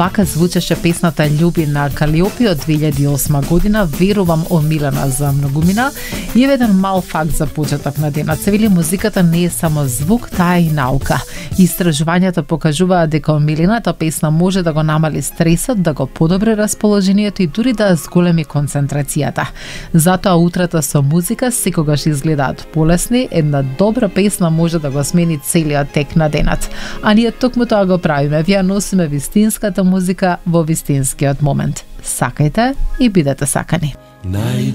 Вака звучеше песната Љуби на Калиопи од 2008 година, верувам омилена за многумина. И еден мал факт за почеток на денот. Се вели музиката не е само звук, таа е и наука. Истражувањата покажуваат дека омилената песна може да го намали стресот, да го подобри расположението и дури да зголеми концентрацијата. Затоа утрата со музика секогаш изгледаат полесни, една добра песна може да го смени целиот тек на денот. А ние токму тоа го правиме, вие носиме вистинската музика во вистинскиот момент. Сакајте и бидете сакани.